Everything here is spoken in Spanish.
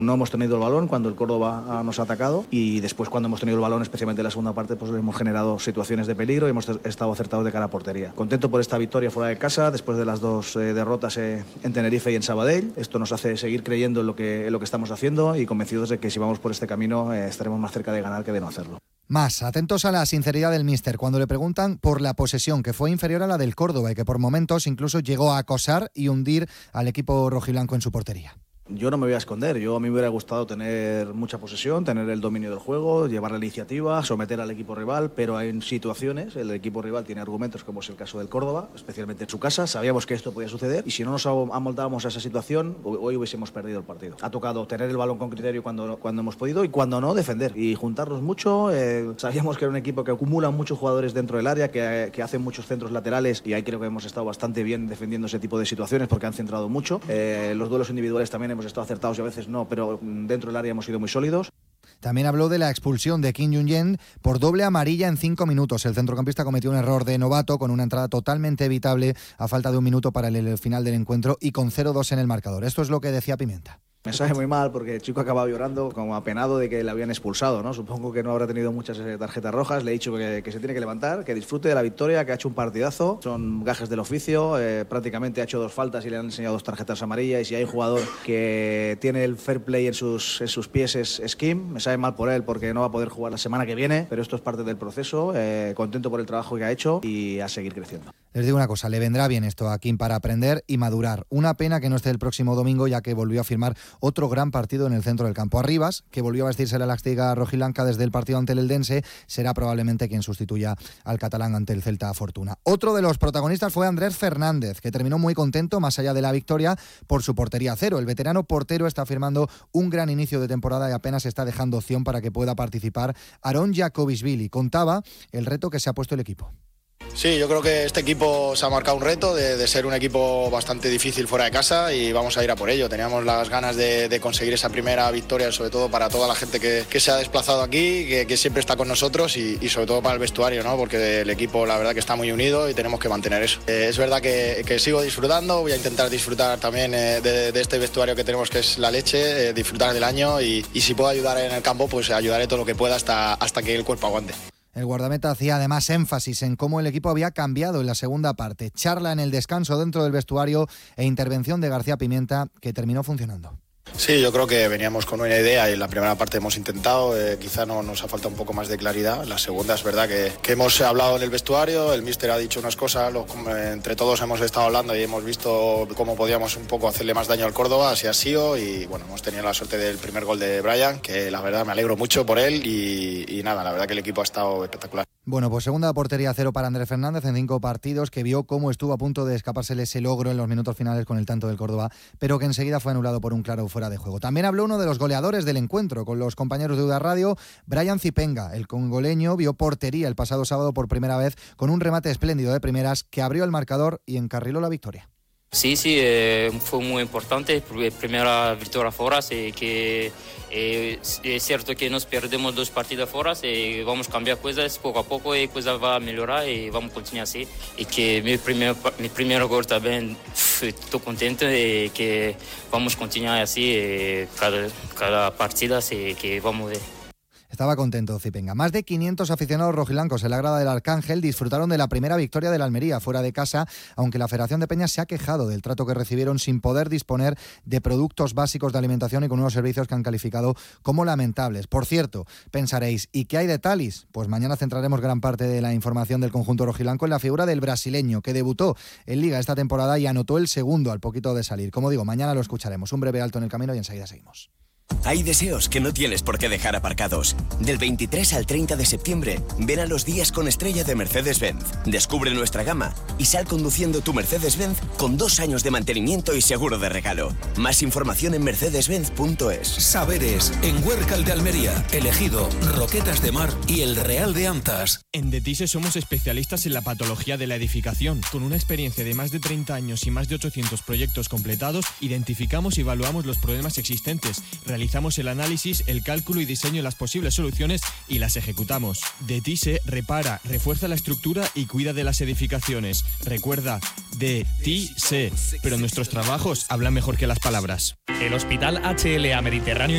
No hemos tenido el balón cuando el Córdoba nos ha atacado y después cuando hemos tenido el balón, especialmente en la segunda parte, pues hemos generado situaciones de peligro y hemos estado acertados de cara a portería. Contento por esta victoria fuera de casa, después de las dos derrotas en Tenerife y en Sabadell. Esto nos hace seguir creyendo en lo que estamos haciendo y convencidos de que si vamos por este camino estaremos más cerca de ganar que de no hacerlo. Más, atentos a la sinceridad del míster cuando le preguntan por la posesión, que fue inferior a la del Córdoba y que por momentos incluso llegó a acosar y hundir al equipo rojiblanco en su portería. Yo no me voy a esconder, a mí me hubiera gustado tener mucha posesión, tener el dominio del juego, llevar la iniciativa, someter al equipo rival, pero en situaciones el equipo rival tiene argumentos como es el caso del Córdoba, especialmente en su casa, sabíamos que esto podía suceder y si no nos amoldábamos a esa situación, hoy hubiésemos perdido el partido. Ha tocado tener el balón con criterio cuando hemos podido y cuando no, defender y juntarnos mucho. Sabíamos que era un equipo que acumula muchos jugadores dentro del área, que hacen muchos centros laterales y ahí creo que hemos estado bastante bien defendiendo ese tipo de situaciones porque han centrado mucho. Los duelos individuales también hemos estado acertados y a veces no, pero dentro del área hemos sido muy sólidos. También habló de la expulsión de Kim Jung-yen por doble amarilla en 5 minutos. El centrocampista cometió un error de novato con una entrada totalmente evitable a falta de 1 minuto para el final del encuentro y con 0-2 en el marcador. Esto es lo que decía Pimienta. Me sabe muy mal porque el chico ha acabado llorando como apenado de que le habían expulsado, ¿no? Supongo que no habrá tenido muchas tarjetas rojas. Le he dicho que se tiene que levantar, que disfrute de la victoria, que ha hecho un partidazo. Son gajes del oficio, prácticamente ha hecho 2 faltas y le han enseñado 2 tarjetas amarillas. Y si hay un jugador que tiene el fair play en sus pies es Kim. Me sabe mal por él porque no va a poder jugar la semana que viene, pero esto es parte del proceso. Contento por el trabajo que ha hecho y a seguir creciendo. Les digo una cosa, le vendrá bien esto a Kim para aprender y madurar. Una pena que no esté el próximo domingo, ya que volvió a firmar otro gran partido en el centro del campo. Arribas, que volvió a vestirse la elástica rojiblanca desde el partido ante el Eldense, será probablemente quien sustituya al catalán ante el Celta Fortuna. Otro de los protagonistas fue Andrés Fernández, que terminó muy contento, más allá de la victoria, por su portería cero. El veterano portero está firmando un gran inicio de temporada y apenas está dejando opción para que pueda participar Aron Jakovishvili. Contaba el reto que se ha puesto el equipo. Sí, yo creo que este equipo se ha marcado un reto de ser un equipo bastante difícil fuera de casa y vamos a ir a por ello. Teníamos las ganas de conseguir esa primera victoria, sobre todo para toda la gente que se ha desplazado aquí, que siempre está con nosotros y sobre todo para el vestuario, ¿no? Porque el equipo la verdad que está muy unido y tenemos que mantener eso. Es verdad que sigo disfrutando, voy a intentar disfrutar también de este vestuario que tenemos que es la leche, disfrutar del año y si puedo ayudar en el campo pues ayudaré todo lo que pueda hasta que el cuerpo aguante. El guardameta hacía además énfasis en cómo el equipo había cambiado en la segunda parte. Charla en el descanso dentro del vestuario e intervención de García Pimienta que terminó funcionando. Sí, yo creo que veníamos con una idea y en la primera parte hemos intentado, quizá no nos ha faltado un poco más de claridad. La segunda es verdad que hemos hablado en el vestuario, el míster ha dicho unas cosas, entre todos hemos estado hablando y hemos visto cómo podíamos un poco hacerle más daño al Córdoba, así ha sido y bueno, hemos tenido la suerte del primer gol de Brian, que la verdad me alegro mucho por él y nada, la verdad que el equipo ha estado espectacular. Bueno, pues segunda portería cero para Andrés Fernández en 5 partidos, que vio cómo estuvo a punto de escapársele ese logro en los minutos finales con el tanto del Córdoba, pero que enseguida fue anulado por un claro fuera de juego. También habló uno de los goleadores del encuentro con los compañeros de UDA Radio, Brian Zipenga. El congoleño vio portería el pasado sábado por primera vez con un remate espléndido de primeras que abrió el marcador y encarriló la victoria. Sí, fue muy importante, primera victoria fuera, que es cierto que nos perdemos 2 partidos fuera, vamos a cambiar cosas poco a poco y cosas van a mejorar y vamos a continuar así. Y que mi primer gol también, estoy contento de que vamos a continuar así cada partida, que vamos a ver. Estaba contento Zipenga. Más de 500 aficionados rojiblancos en la grada del Arcángel disfrutaron de la primera victoria del Almería fuera de casa, aunque la Federación de Peñas se ha quejado del trato que recibieron sin poder disponer de productos básicos de alimentación y con unos servicios que han calificado como lamentables. Por cierto, pensaréis, ¿y qué hay de Thalys? Pues mañana centraremos gran parte de la información del conjunto rojiblanco en la figura del brasileño, que debutó en Liga esta temporada y anotó el segundo al poquito de salir. Como digo, mañana lo escucharemos. Un breve alto en el camino y enseguida seguimos. Hay deseos que no tienes por qué dejar aparcados. Del 23 al 30 de septiembre, ven a los días con estrella de Mercedes-Benz. Descubre nuestra gama y sal conduciendo tu Mercedes-Benz con 2 años de mantenimiento y seguro de regalo. Más información en mercedes-benz.es. Saberes, en Huércal de Almería, Elegido, Roquetas de Mar y El Real de Antas. En Detise somos especialistas en la patología de la edificación. Con una experiencia de más de 30 años y más de 800 proyectos completados, identificamos y evaluamos los problemas existentes. Realizamos el análisis, el cálculo y diseño de las posibles soluciones y las ejecutamos. Detise repara, refuerza la estructura y cuida de las edificaciones. Recuerda, Detise. Pero nuestros trabajos hablan mejor que las palabras. El Hospital HLA Mediterráneo